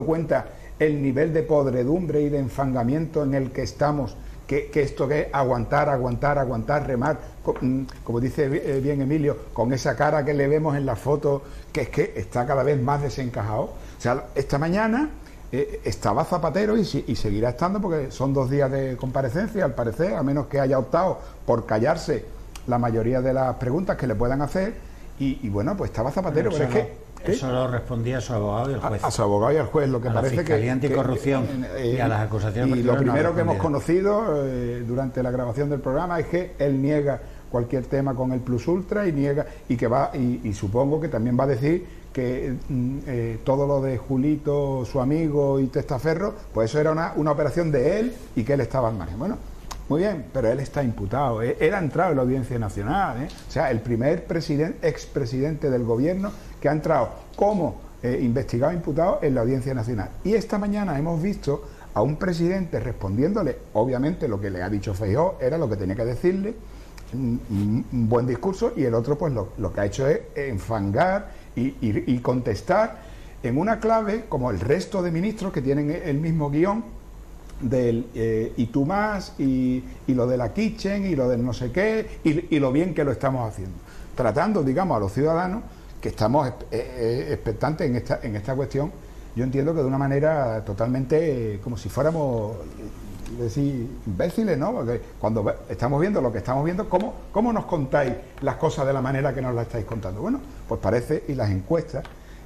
cuenta el nivel de podredumbre y de enfangamiento en el que estamos, que esto que es aguantar, remar, como dice bien Emilio, con esa cara que le vemos en la foto, que es que está cada vez más desencajado. O sea, esta mañana estaba Zapatero y seguirá estando, porque son 2 días de comparecencia, al parecer, a menos que haya optado por callarse la mayoría de las preguntas que le puedan hacer, y bueno, pues estaba Zapatero, pero es que... Eso lo respondía a su abogado y el juez. A su abogado y al juez, lo que a parece la Fiscalía Anticorrupción y a las acusaciones. Y lo primero que hemos conocido durante la grabación del programa es que él niega cualquier tema con el Plus Ultra y niega y supongo que también va a decir que todo lo de Julito, su amigo y Testaferro, pues eso era una operación de él y que él estaba al margen. Bueno, muy bien, pero él está imputado, él ha entrado en la Audiencia Nacional, o sea, el primer expresidente del gobierno que ha entrado como investigado e imputado en la Audiencia Nacional. Y esta mañana hemos visto a un presidente respondiéndole, obviamente lo que le ha dicho Feijóo era lo que tenía que decirle, un buen discurso, y el otro pues lo que ha hecho es enfangar y contestar en una clave como el resto de ministros que tienen el mismo guión del y tú más y lo de la kitchen y lo del no sé qué y lo bien que lo estamos haciendo, tratando, digamos, a los ciudadanos que estamos expectantes en esta cuestión. Yo entiendo que de una manera totalmente como si fuéramos decir imbéciles, ¿no? Porque cuando estamos viendo lo que estamos viendo, ¿cómo nos contáis las cosas de la manera que nos las estáis contando? Bueno, pues parece, y las encuestas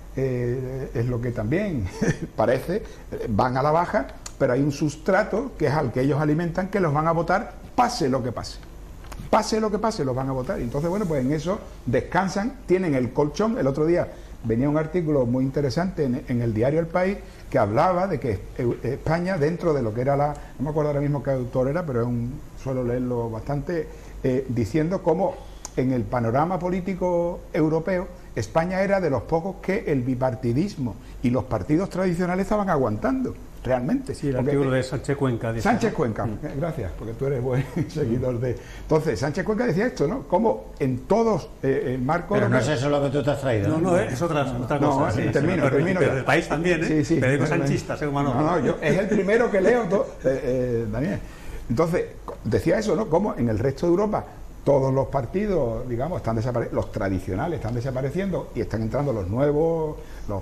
es lo que también parece, van a la baja, pero hay un sustrato que es al que ellos alimentan, que los van a votar pase lo que pase. Pase lo que pase, los van a votar. Y entonces, bueno, pues en eso descansan, tienen el colchón. El otro día venía un artículo muy interesante en el diario El País que hablaba de que España, dentro de lo que era no me acuerdo ahora mismo qué autor era, pero suelo leerlo bastante, diciendo cómo en el panorama político europeo España era de los pocos que el bipartidismo y los partidos tradicionales estaban aguantando. Realmente. Sí, el artículo de Sánchez Cuenca. Sánchez Cuenca, gracias, porque tú eres buen seguidor de... Entonces, Sánchez Cuenca decía esto, ¿no? Como en todos el marco... Pero no es eso lo que tú te has traído. No, es otra cosa. No, sí, termino. Pero el País también, ¿eh? Sí, periódico sanchista, ser humano. No, es el primero que leo, Daniel. Entonces, decía eso, ¿no? Como en el resto de Europa todos los partidos, digamos, están desapareciendo, los tradicionales están desapareciendo y están entrando los nuevos,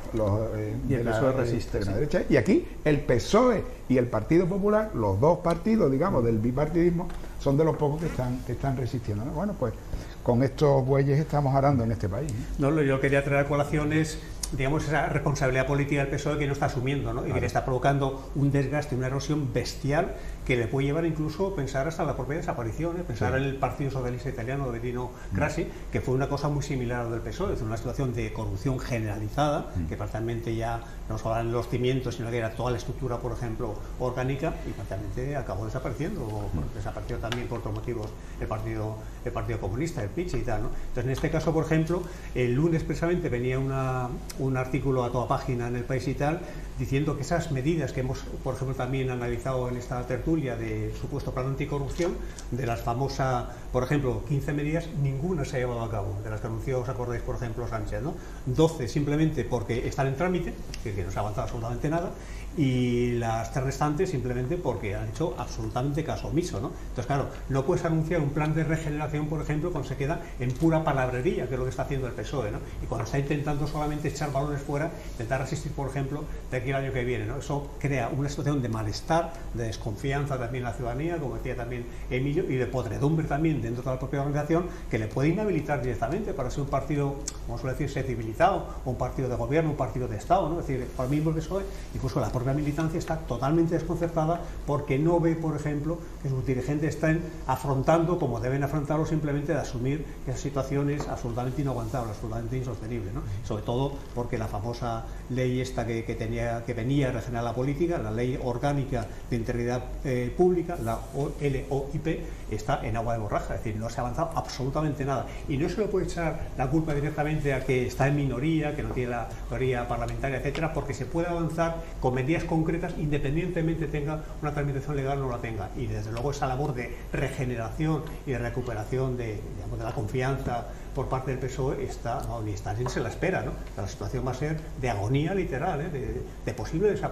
y el PSOE resiste, de la derecha. Y aquí el PSOE y el Partido Popular, los dos partidos, digamos, del bipartidismo, son de los pocos que están resistiendo, ¿no? Bueno, pues con estos bueyes estamos arando en este país, ¿no? No, yo quería traer a colaciones, digamos, esa responsabilidad política del PSOE que no está asumiendo, ¿no? Y que le está provocando un desgaste, una erosión bestial que le puede llevar incluso a pensar hasta la propia desaparición, pensar en el Partido Socialista Italiano de Dino Grassi, que fue una cosa muy similar a lo del PSOE, es una situación de corrupción generalizada, que prácticamente ya no solo eran los cimientos, sino que era toda la estructura, por ejemplo, orgánica, y prácticamente acabó desapareciendo, desapareció también por otros motivos el Partido Comunista, el PICH y tal, ¿no? Entonces, en este caso, por ejemplo, el lunes precisamente venía un artículo a toda página en El País y tal, diciendo que esas medidas que hemos, por ejemplo, también analizado en esta tertulia de supuesto plan anticorrupción, de las famosas, por ejemplo, 15 medidas, ninguna se ha llevado a cabo, de las que anunció, os acordáis, por ejemplo, Sánchez, ¿no? 12 simplemente porque están en trámite, que no se ha avanzado absolutamente nada, y las 3 restantes simplemente porque han hecho absolutamente caso omiso, ¿no? Entonces, claro, no puedes anunciar un plan de regeneración, por ejemplo, cuando se queda en pura palabrería, que es lo que está haciendo el PSOE, ¿no? Y cuando está intentando solamente echar balones fuera, intentar resistir, por ejemplo, de aquí al año que viene, ¿no? Eso crea una situación de malestar, de desconfianza también en la ciudadanía, como decía también Emilio, y de podredumbre también dentro de la propia organización, que le puede inhabilitar directamente para ser un partido, como suele decirse, civilizado, o un partido de gobierno, un partido de Estado, ¿no? Es decir, para mí el PSOE, incluso la propia militancia está totalmente desconcertada porque no ve, por ejemplo, que sus dirigentes estén afrontando como deben afrontarlo, simplemente de asumir que esa situación es absolutamente inaguantable, absolutamente insostenible, ¿no? Sobre todo porque la famosa ley esta que venía a regenerar la política, la ley orgánica de integridad pública, la LOIP, está en agua de borraja, es decir, no se ha avanzado absolutamente nada, y no se le puede echar la culpa directamente a que está en minoría, que no tiene la mayoría parlamentaria, etcétera, porque se puede avanzar con medidas concretas independientemente tenga una tramitación legal o no la tenga, y desde luego esa labor de regeneración y de recuperación de la confianza por parte del PSOE ni se la espera, ¿no? La situación va a ser de agonía literal, de posible desaparición